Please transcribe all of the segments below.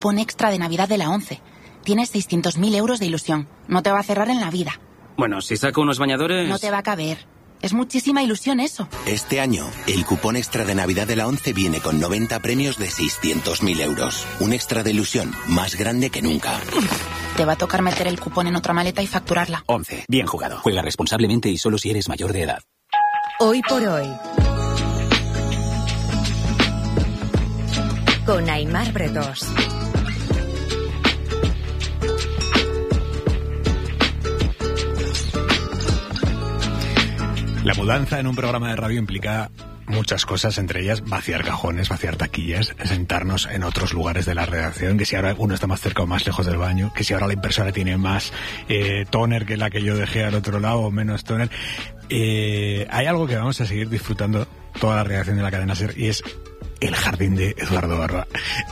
cupón extra de Navidad de la 11. Tienes 600.000 euros de ilusión. No te va a cerrar en la vida. Bueno, si saco unos bañadores... No te va a caber. Es muchísima ilusión eso. Este año, el cupón extra de Navidad de la 11 viene con 90 premios de 600.000 euros. Un extra de ilusión más grande que nunca. Te va a tocar meter el cupón en otra maleta y facturarla. 11. Bien jugado. Juega responsablemente y solo si eres mayor de edad. Hoy por hoy. Con Aimar Bretos. La mudanza en un programa de radio implica muchas cosas, entre ellas vaciar cajones, vaciar taquillas, sentarnos en otros lugares de la redacción, que si ahora uno está más cerca o más lejos del baño, que si ahora la impresora tiene más tóner que la que yo dejé al otro lado o menos tóner. Hay algo que vamos a seguir disfrutando toda la redacción de la cadena SER y es el jardín de Eduardo Barba.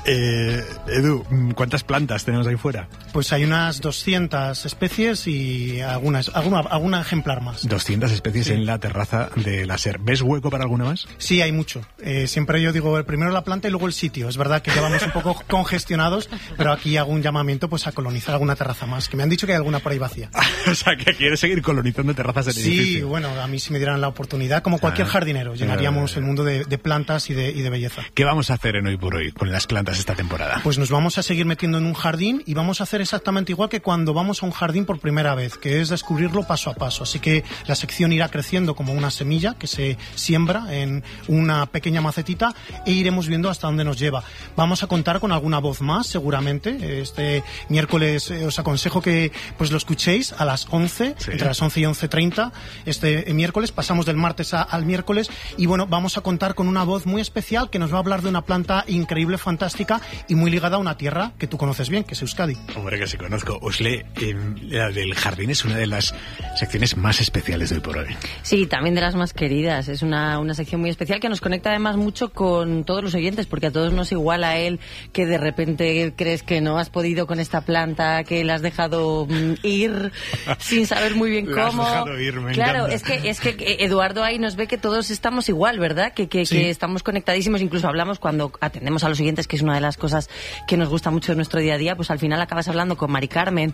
Edu, ¿cuántas plantas tenemos ahí fuera? Pues hay unas 200 especies y alguna ejemplar más. 200 especies, sí. En la terraza de la SER. ¿Ves hueco para alguna más? Sí, hay mucho. Siempre yo digo primero la planta y luego el sitio. Es verdad que llevamos un poco congestionados, pero aquí hago un llamamiento pues a colonizar alguna terraza más, que me han dicho que hay alguna por ahí vacía. O sea, que quieres seguir colonizando terrazas del edificio. Sí, bueno, a mí si me dieran la oportunidad, como cualquier jardinero, llenaríamos el mundo de plantas y de belleza. ¿Qué vamos a hacer en Hoy por Hoy con las plantas esta temporada? Pues nos vamos a seguir metiendo en un jardín y vamos a hacer exactamente igual que cuando vamos a un jardín por primera vez, que es descubrirlo paso a paso. Así que la sección irá creciendo como una semilla que se siembra en una pequeña macetita e iremos viendo hasta dónde nos lleva. Vamos a contar con alguna voz más, seguramente. Este miércoles os aconsejo que pues lo escuchéis a las 11, sí. Entre las 11 y 11:30. Este miércoles, pasamos del martes al miércoles y bueno, vamos a contar con una voz muy especial que nos va a hablar de una planta increíble, fantástica y muy ligada a una tierra que tú conoces bien, que es Euskadi. Hombre, que sí conozco. Usle, la del jardín es una de las secciones más especiales de Hoy por Hoy. Sí, también de las más queridas. Es una sección muy especial que nos conecta además mucho con todos los oyentes, porque a todos nos iguala él que de repente crees que no has podido con esta planta, que la has dejado ir sin saber muy bien cómo. La has dejado ir, me claro, encanta. es que Eduardo ahí nos ve que todos estamos igual, ¿verdad? Que sí. Estamos conectadísimos. Incluso hablamos cuando atendemos a los oyentes, que es una de las cosas que nos gusta mucho de nuestro día a día, pues al final acabas hablando con Mari Carmen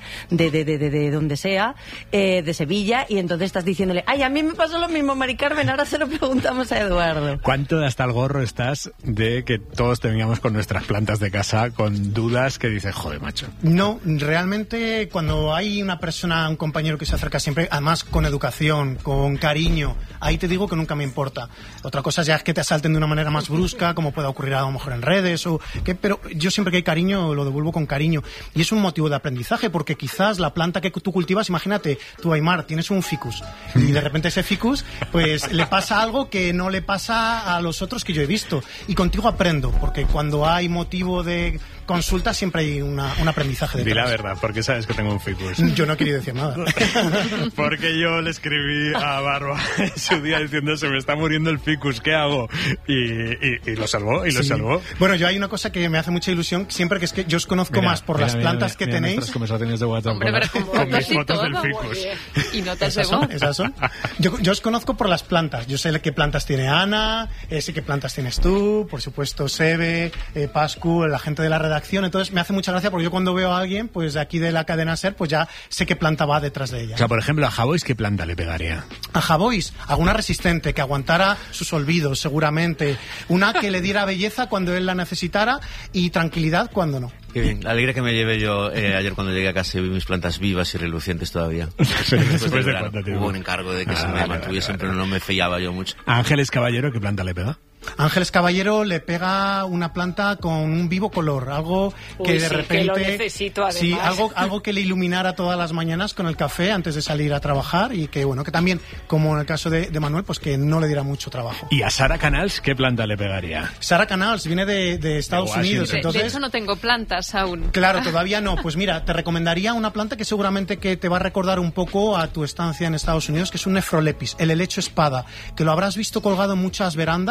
de donde sea, de Sevilla, y entonces estás diciéndole, ay, a mí me pasó lo mismo, Mari Carmen, ahora se lo preguntamos a Eduardo. ¿Cuánto de hasta el gorro estás de que todos teníamos con nuestras plantas de casa con dudas que dices, joder, macho? No, realmente cuando hay una persona, un compañero que se acerca siempre, además con educación, con cariño, ahí te digo que nunca me importa. Otra cosa ya es que te asalten de una manera más brusca, como pueda ocurrir a lo mejor en redes, pero yo siempre que hay cariño lo devuelvo con cariño. Y es un motivo de aprendizaje, porque quizás la planta que tú cultivas, imagínate, tú, Aimar, tienes un ficus, y de repente ese ficus, pues le pasa algo que no le pasa a los otros que yo he visto. Y contigo aprendo, porque cuando hay motivo de consulta siempre hay un aprendizaje detrás. Di la verdad, porque sabes que tengo un ficus. Yo no quería decir nada. Porque yo le escribí a Barba en su día diciendo, se me está muriendo el ficus, ¿qué hago? Y lo salvó, lo salvó. Bueno, yo hay una cosa que me hace mucha ilusión siempre, que es que yo os conozco más por las plantas que tenéis. Nuestras conversaciones de WhatsApp. Hombre, pero con mis fotos del ficus. Y notas de voz. ¿Esas son? Yo os conozco por las plantas. Yo sé qué plantas tiene Ana, sé qué plantas tienes tú, por supuesto Sebe, Pascu, la gente de la redacción. Entonces me hace mucha gracia porque yo cuando veo a alguien, pues de aquí de la cadena SER, pues ya sé qué planta va detrás de ella. O sea, por ejemplo, a Javois, ¿qué planta le pegaría? A Javois, alguna resistente, que aguantara sus olvidos, seguramente. Una que le diera belleza cuando él la necesitara y tranquilidad cuando no. Qué bien, la alegría que me llevé yo ayer cuando llegué a casa y vi mis plantas vivas y relucientes todavía. Sí, Después del verano, hubo un encargo de que se me mantuviesen, pero no me fiaba yo mucho. ¿A Ángeles Caballero qué planta le pega? Ángeles Caballero le pega una planta con un vivo color, algo que de repente, que lo necesito, además. Sí, algo que le iluminara todas las mañanas con el café antes de salir a trabajar y que bueno, que también, como en el caso de Manuel, pues que no le diera mucho trabajo. ¿Y a Sara Canals qué planta le pegaría? Sara Canals viene de Estados Unidos, entonces. De hecho no tengo plantas aún. Claro, todavía no. Pues mira, te recomendaría una planta que seguramente que te va a recordar un poco a tu estancia en Estados Unidos, que es un Nephrolepis, el helecho espada, que lo habrás visto colgado en muchas verandas, en muchas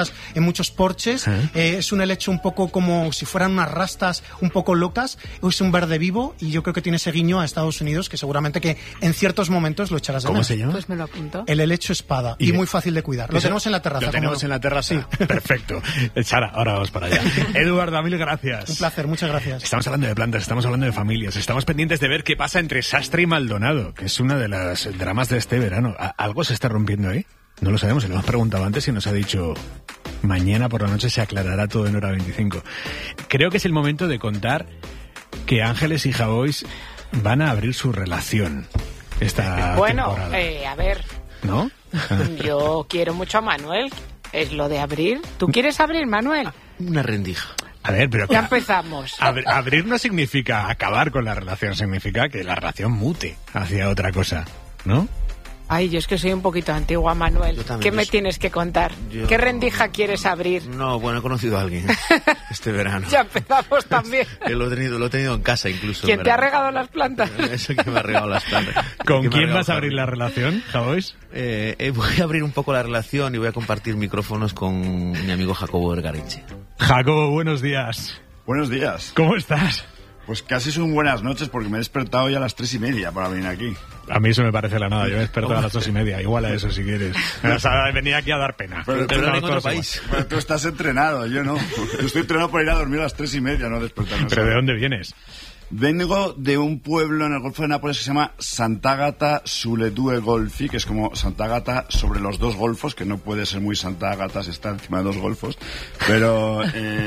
muchos porches. Es un helecho un poco como si fueran unas rastas un poco locas. Es un verde vivo y yo creo que tiene ese guiño a Estados Unidos que seguramente que en ciertos momentos lo echarás de menos. ¿Cómo se llama? Pues me lo apunto. El helecho espada y muy fácil de cuidar. Lo tenemos en la terraza. Lo tenemos en la terraza. Sí. Perfecto. Sara, ahora vamos para allá. Eduardo, mil gracias. Un placer, muchas gracias. Estamos hablando de plantas, estamos hablando de familias, estamos pendientes de ver qué pasa entre Sastre y Maldonado, que es una de las dramas de este verano. ¿Algo se está rompiendo ahí? No lo sabemos, se lo hemos preguntado antes y nos ha dicho mañana por la noche se aclarará todo en hora 25. Creo que es el momento de contar que Ángeles y Javois van a abrir su relación esta temporada. A ver. ¿No? Yo quiero mucho a Manuel. Es lo de abrir. ¿Tú quieres abrir, Manuel? Una rendija. A ver, pero... Ya empezamos. Abrir no significa acabar con la relación, significa que la relación mute hacia otra cosa, ¿no? Ay, yo es que soy un poquito antigua, Manuel. ¿Qué me tienes que contar? ¿Qué rendija quieres abrir? No, bueno, he conocido a alguien este verano. Ya empezamos también. Lo he tenido en casa incluso. ¿Quién te ha regado las plantas? Eso que me ha regado las plantas. ¿Con quién vas a abrir la relación, Javois? Voy a abrir un poco la relación y voy a compartir micrófonos con mi amigo Jacobo Vergareche. Jacobo, buenos días. Buenos días. ¿Cómo estás? Pues casi son buenas noches porque me he despertado ya a las 3:30 para venir aquí. A mí eso me parece la nada, yo me he despertado a las 2:30, igual a eso si quieres. O sea, venía aquí a dar pena. Pero en otro país. Pero tú estás entrenado, yo no. Yo estoy entrenado por ir a dormir a las 3:30, no despertarme. ¿Pero de dónde vienes? Vengo de un pueblo en el Golfo de Nápoles que se llama Sant'Agata sulle due golfi, que es como Santa Agata sobre los dos golfos, que no puede ser muy Santa Agata si está encima de dos golfos, pero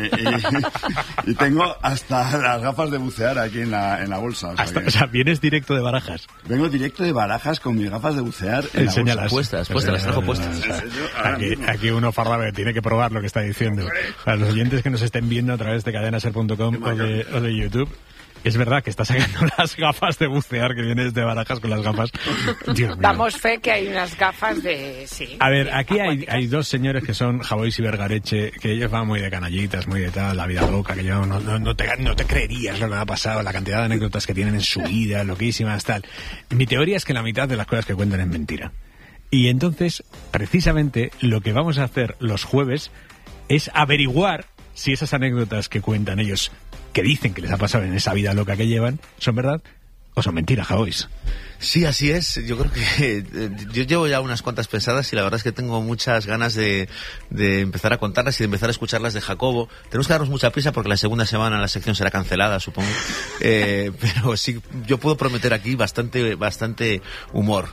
y tengo hasta las gafas de bucear aquí en la bolsa. O sea, vienes directo de Barajas. Vengo directo de Barajas con mis gafas de bucear en Enséñalas. Puestas, las trajo puestas. Aquí uno farrabe tiene que probar lo que está diciendo. Para los oyentes que nos estén viendo a través de cadenaser.com o de YouTube, es verdad que está sacando las gafas de bucear, que vienes de Barajas con las gafas. Dios mío. Damos fe que hay unas gafas de... Sí, a ver, aquí hay dos señores que son Javois y Vergareche, que ellos van muy de canallitas, muy de tal, la vida loca, que yo no te creerías lo que me ha pasado, la cantidad de anécdotas que tienen en su vida, loquísimas, tal. Mi teoría es que la mitad de las cosas que cuentan es mentira. Y entonces, precisamente, lo que vamos a hacer los jueves es averiguar si esas anécdotas que cuentan ellos, que dicen que les ha pasado en esa vida loca que llevan, son verdad o son mentiras, Javois. Sí, así es. Yo creo que yo llevo ya unas cuantas pensadas y la verdad es que tengo muchas ganas de empezar a contarlas y de empezar a escucharlas de Jacobo. Tenemos que darnos mucha prisa porque la segunda semana la sección será cancelada, supongo. Pero sí, yo puedo prometer aquí bastante humor.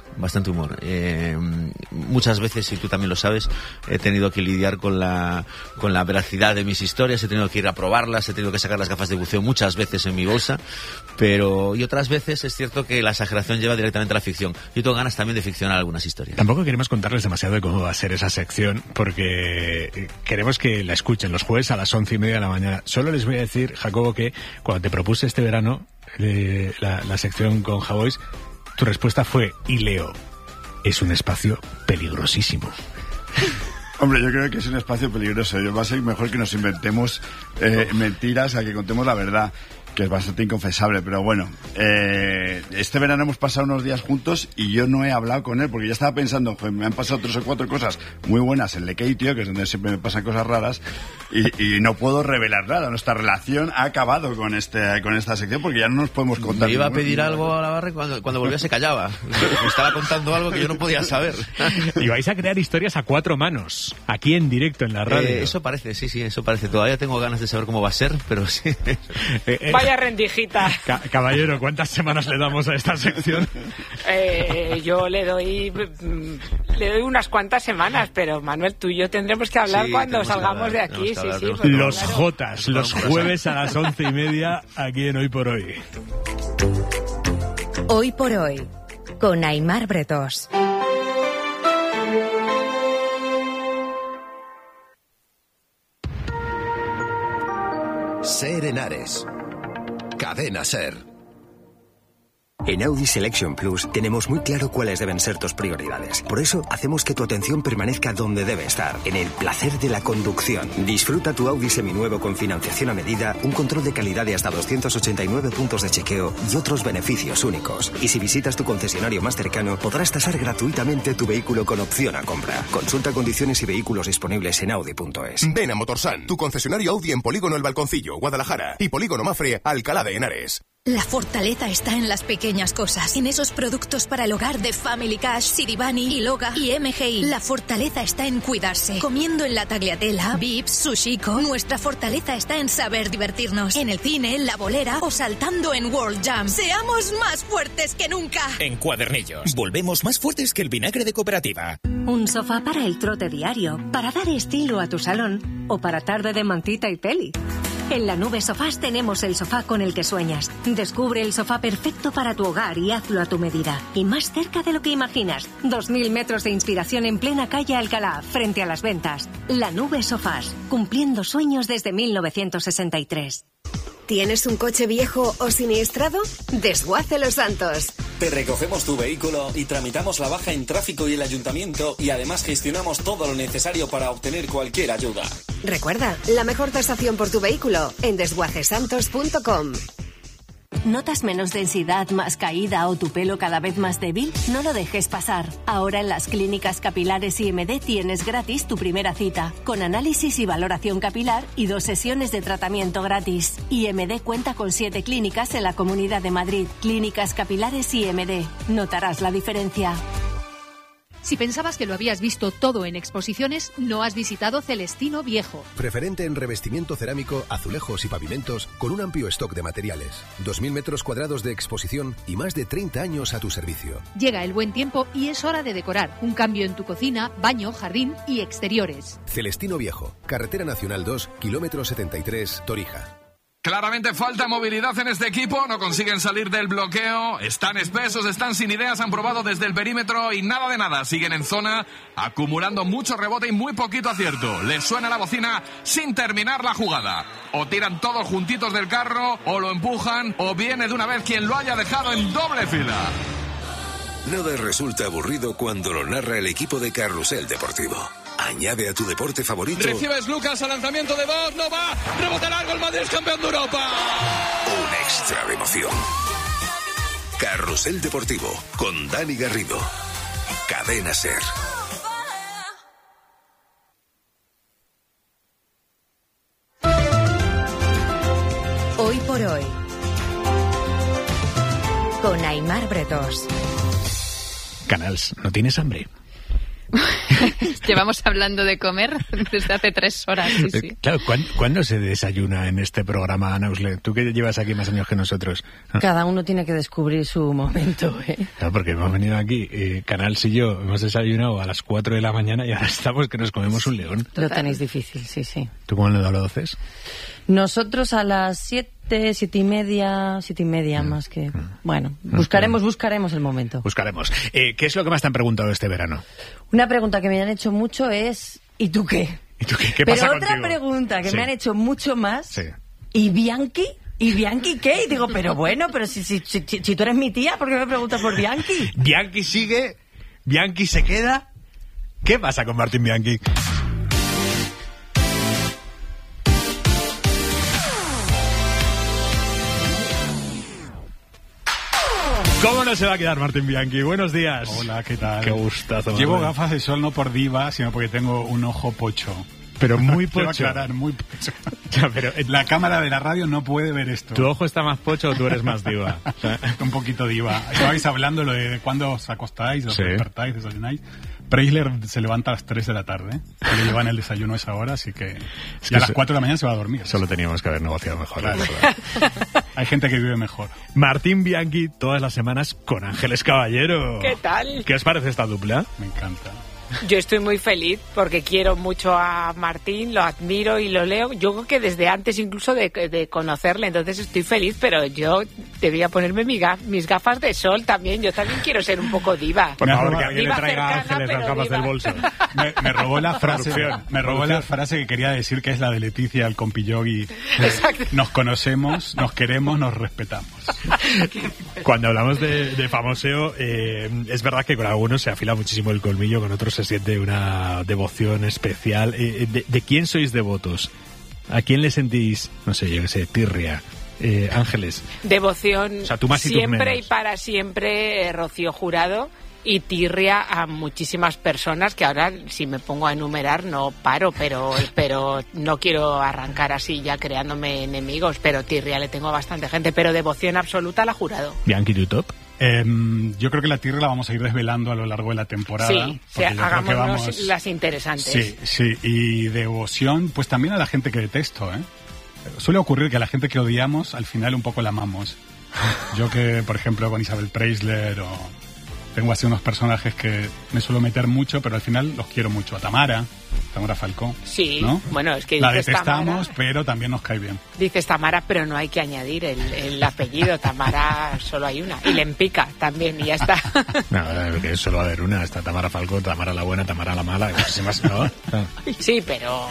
Muchas veces, y tú también lo sabes, he tenido que lidiar con la veracidad de mis historias, he tenido que ir a probarlas, he tenido que sacar las gafas de buceo muchas veces en mi bolsa, y otras veces es cierto que la exageración lleva directamente a la ficción. Yo tengo ganas también de ficcionar algunas historias. Tampoco queremos contarles demasiado de cómo va a ser esa sección, porque queremos que la escuchen los jueves a las 11:30 de la mañana. Solo les voy a decir, Jacobo, que cuando te propuse este verano la sección con Javois, tu respuesta fue, y leo, es un espacio peligrosísimo. Hombre, yo creo que es un espacio peligroso. Va a ser mejor que nos inventemos mentiras a que contemos la verdad, que es bastante inconfesable, pero bueno, este verano hemos pasado unos días juntos y yo no he hablado con él porque ya estaba pensando, pues me han pasado 3 o 4 cosas muy buenas en Lekeitio, que es donde siempre me pasan cosas raras, y no puedo revelar nada. Nuestra relación ha acabado con esta sección porque ya no nos podemos contar. Me iba a pedir algo a la barra y cuando volvía se callaba. Me estaba contando algo que yo no podía saber. Y vais a crear historias a 4 manos, aquí en directo en la radio. Eso parece, sí, eso parece. Todavía tengo ganas de saber cómo va a ser, pero sí. Vaya rendijita. Caballero, ¿cuántas semanas le damos a esta sección? Yo le doy unas cuantas semanas, pero Manuel, tú y yo tendremos que hablar cuando salgamos de aquí. Los Jotas, los jueves a las 11:30 aquí en Hoy por Hoy. Hoy por Hoy, con Aimar Bretos. Ser Henares. Cadena Ser. En Audi Selection Plus tenemos muy claro cuáles deben ser tus prioridades. Por eso hacemos que tu atención permanezca donde debe estar, en el placer de la conducción. Disfruta tu Audi seminuevo con financiación a medida, un control de calidad de hasta 289 puntos de chequeo y otros beneficios únicos. Y si visitas tu concesionario más cercano, podrás tasar gratuitamente tu vehículo con opción a compra. Consulta condiciones y vehículos disponibles en audi.es. Ven a Motorsan, tu concesionario Audi en Polígono El Balconcillo, Guadalajara, y Polígono Mafre, Alcalá de Henares. La fortaleza está en las pequeñas cosas, en esos productos para el hogar de Family Cash, Siribani, Iloga y MGI. La fortaleza está en cuidarse, comiendo en la Tagliatella, Vips, Sushiko. Nuestra fortaleza está en saber divertirnos, en el cine, en la bolera o saltando en World Jam. ¡Seamos más fuertes que nunca! En Cuadernillos, volvemos más fuertes que el vinagre de Cooperativa. Un sofá para el trote diario, para dar estilo a tu salón o para tarde de mantita y peli. En La Nube Sofás tenemos el sofá con el que sueñas. Descubre el sofá perfecto para tu hogar y hazlo a tu medida. Y más cerca de lo que imaginas. 2.000 metros de inspiración en plena calle Alcalá, frente a Las Ventas. La Nube Sofás, cumpliendo sueños desde 1963. ¿Tienes un coche viejo o siniestrado? Desguace Los Santos. Te recogemos tu vehículo y tramitamos la baja en tráfico y el ayuntamiento y además gestionamos todo lo necesario para obtener cualquier ayuda. Recuerda, la mejor tasación por tu vehículo en desguacesantos.com. ¿Notas menos densidad, más caída o tu pelo cada vez más débil? No lo dejes pasar. Ahora en las clínicas capilares IMD tienes gratis tu primera cita, con análisis y valoración capilar y 2 sesiones de tratamiento gratis. IMD cuenta con 7 clínicas en la Comunidad de Madrid. Clínicas capilares IMD. Notarás la diferencia. Si pensabas que lo habías visto todo en exposiciones, no has visitado Celestino Viejo. Preferente en revestimiento cerámico, azulejos y pavimentos, con un amplio stock de materiales. 2.000 metros cuadrados de exposición y más de 30 años a tu servicio. Llega el buen tiempo y es hora de decorar. Un cambio en tu cocina, baño, jardín y exteriores. Celestino Viejo, Carretera Nacional 2, kilómetro 73, Torija. Claramente falta movilidad en este equipo, no consiguen salir del bloqueo, están espesos, están sin ideas, han probado desde el perímetro y nada de nada, siguen en zona, acumulando mucho rebote y muy poquito acierto. Les suena la bocina sin terminar la jugada. O tiran todos juntitos del carro, o lo empujan, o viene de una vez quien lo haya dejado en doble fila. Nada resulta aburrido cuando lo narra el equipo de Carrusel Deportivo. Añade a tu deporte favorito. Recibes Lucas al lanzamiento de Bosch, no va, rebote largo, el Madrid es campeón de Europa. Un extra de emoción. Carrusel Deportivo con Dani Garrido. Cadena SER. Hoy por hoy. Con Aimar Bretos. Canals, ¿no tienes hambre? Llevamos hablando de comer desde hace 3 horas. Sí, sí. Claro, ¿cuándo se desayuna en este programa, Nausle? Tú que llevas aquí más años que nosotros. Cada uno tiene que descubrir su momento, ¿eh? Claro, porque hemos venido aquí, Canals y yo, hemos desayunado a las 4 de la mañana y ahora estamos que nos comemos un león. Lo tenéis difícil, sí, sí. ¿Tú cómo lo haces? Nosotros a las 7 y media más que... Bueno, buscaremos el momento. Buscaremos. ¿Qué es lo que más te han preguntado este verano? Una pregunta que me han hecho mucho es ¿y tú qué? ¿Y tú qué? ¿Qué pasa Pero otra contigo? pregunta que Sí. me han hecho mucho más, Sí. ¿y Bianchi? ¿Y Bianchi qué? Y digo, pero bueno, pero si tú eres mi tía, ¿por qué me preguntas por Bianchi? ¿Bianchi sigue? ¿Bianchi se queda? ¿Qué pasa con Martín Bianchi? ¿Cómo no se va a quedar Martín Bianchi? Buenos días. Hola, ¿qué tal? Qué gustazo. Llevo Manuel. gafas de sol no por diva, sino porque tengo un ojo pocho. Pero muy Quiero pocho. aclarar, muy pocho. Ya, pero La cámara de la radio no puede ver esto. ¿tu ojo está más pocho o tú eres más diva? O sea, Un poquito diva. Estabais hablando lo de cuándo os acostáis, os Sí. despertáis, desayunáis. Preisler se levanta a las 3 de la tarde. Le llevan el desayuno a esa hora, así que... Es y a que las 4 de la mañana se va a dormir. Solo teníamos que haber negociado mejor. Claro. la verdad. Hay gente que vive mejor. Martín Bianchi todas las semanas con Ángeles Caballero. ¿Qué tal? ¿Qué os parece esta dupla? Me encanta. Yo estoy muy feliz porque quiero mucho a Martín, lo admiro y lo leo. Yo creo que desde antes incluso de conocerle, entonces estoy feliz, pero yo debía ponerme mis gafas de sol también. Yo también quiero ser un poco diva. Por favor, que alguien le Diva traiga a cercana, Ángeles las pero gafas diva. del bolso. Me robó la frase que quería decir, que es la de Leticia al compillogui. Nos conocemos, nos queremos, nos respetamos. Cuando hablamos de famoseo, es verdad que con algunos se afila muchísimo el colmillo, con otros se siente una devoción especial. ¿De quién sois devotos? ¿A quién le sentís, no sé, yo qué sé, tirria? Ángeles. Devoción, O sea, tú más y tú siempre menos. y para siempre, Rocío Jurado, y tirria a muchísimas personas que ahora, si me pongo a enumerar, no paro, pero no quiero arrancar así ya creándome enemigos, pero tirria le tengo a bastante gente, pero devoción absoluta a la Jurado. Bianchi, ¿tu top? Yo creo que la tierra la vamos a ir desvelando a lo largo de la temporada. Sí, o sea, porque yo creo que hagámonos vamos... las interesantes. Sí, y devoción, pues también a la gente que detesto, ¿eh? Suele ocurrir que a la gente que odiamos, al final un poco la amamos. Yo que, por ejemplo, con Isabel Preisler tengo así unos personajes que me suelo meter mucho, pero al final los quiero mucho. A Tamara Falcó. Sí, ¿no? bueno, es que la dices detestamos, Tamara, pero también nos cae bien. dices Tamara, pero no hay que añadir el apellido. Tamara solo hay una. Y Lempica también, y ya está. No, que solo va a haber una. Está Tamara Falcó, Tamara la buena, Tamara la mala, y muchísimas, ¿no? Sí, pero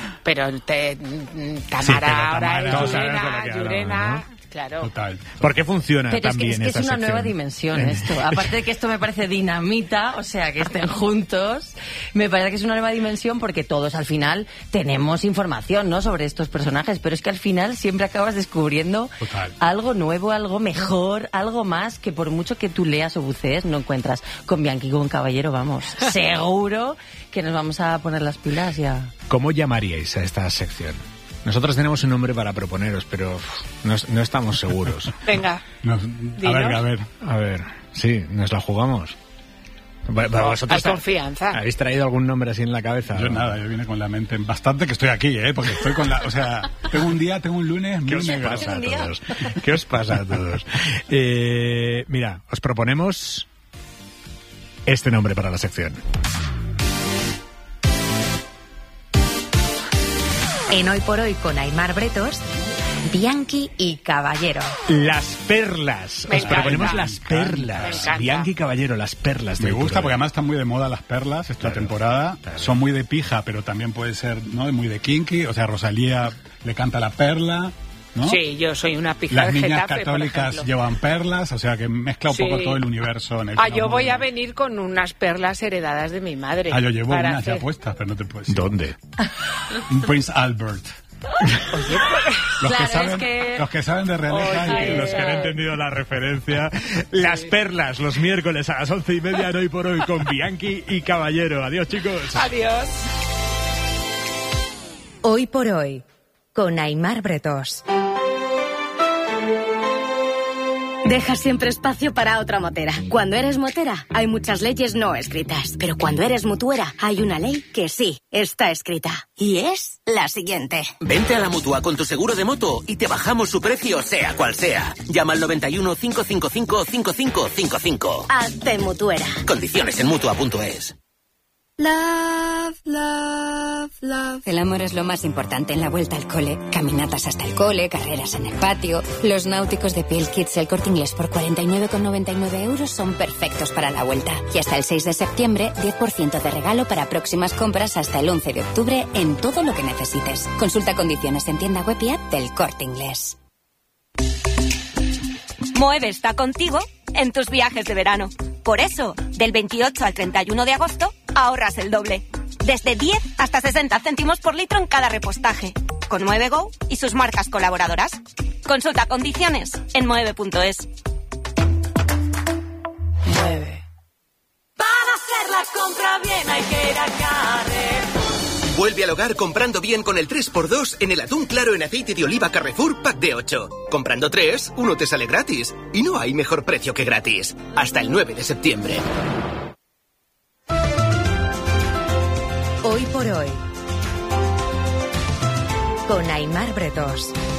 Tamara Sí, pero ahora Tamara, es todos sabemos de la que Yurena, hablamos, ¿no? claro. Total. ¿Por qué funciona Pero también es que esta es una sección? nueva dimensión esto. Aparte de que esto me parece dinamita, o sea, que estén juntos, me parece que es una nueva dimensión porque todos al final tenemos información, ¿no?, sobre estos personajes, pero es que al final siempre acabas descubriendo algo nuevo, algo mejor, algo más que por mucho que tú leas o bucees no encuentras. Con Bianchi y con Caballero, vamos, seguro que nos vamos a poner las pilas ya. ¿Cómo llamaríais a esta sección? Nosotros tenemos un nombre para proponeros, pero no estamos seguros. Venga. A ver. Sí, nos la jugamos. Hay confianza. ¿Habéis traído algún nombre así en la cabeza? Yo nada, yo vine con la mente bastante que estoy aquí, porque estoy con la... O sea, tengo un lunes ¿Qué muy os negro. pasa a todos? ¿Qué os pasa a todos? Mira, os proponemos este nombre para la sección. En Hoy por Hoy con Aimar Bretos, Bianchi y Caballero. Las perlas. Me Os proponemos encanta, las me perlas. encanta. Bianchi y Caballero, las perlas. Me del gusta Hoy por porque Hoy. además están muy de moda las perlas esta temporada. Son muy de pija, pero también puede ser, ¿no?, muy de kinky. O sea, Rosalía le canta la perla, ¿no? Sí, yo soy una pija Las de niñas Getafe, por católicas ejemplo. llevan perlas, o sea que mezcla un Sí. poco todo el universo. En el Yo voy a venir con unas perlas heredadas de mi madre. yo llevo para unas ya hacer- puestas, pero no te puedes. ¿Dónde? Un Prince Albert. Los, Claro, que saben, es que- los que saben de realeza Y los que han entendido la referencia. Las perlas, los miércoles a las 11:30 en Hoy por Hoy con Bianchi y Caballero. Adiós, chicos. Adiós. Hoy por Hoy con Aimar Bretos. Deja siempre espacio para otra motera. Cuando eres motera, hay muchas leyes no escritas. Pero cuando eres mutuera, hay una ley que sí está escrita. Y es la siguiente. Vente a la Mutua con tu seguro de moto y te bajamos su precio sea cual sea. Llama al 91 555 5555. Hazte mutuera. Condiciones en Mutua.es. Love, love, love. El amor es lo más importante en la vuelta al cole. Caminatas hasta el cole, carreras en el patio. Los náuticos de Piel Kids El Corte Inglés por 49,99 euros son perfectos para la vuelta. Y hasta el 6 de septiembre, 10% de regalo para próximas compras hasta el 11 de octubre en todo lo que necesites. Consulta condiciones en tienda web y app del Corte Inglés. Moeve está contigo en tus viajes de verano. Por eso, del 28 al 31 de agosto, ahorras el doble. Desde 10 hasta 60 céntimos por litro en cada repostaje. Con Mueve Go y sus marcas colaboradoras. Consulta condiciones en mueve.es. Mueve. Para hacer la compra bien hay que ir a Carrefour. Vuelve al hogar comprando bien con el 3x2 en el atún claro en aceite de oliva Carrefour Pack de 8. Comprando 3, uno te sale gratis. Y no hay mejor precio que gratis. Hasta el 9 de septiembre. Hoy por Hoy con Aimar Bretos.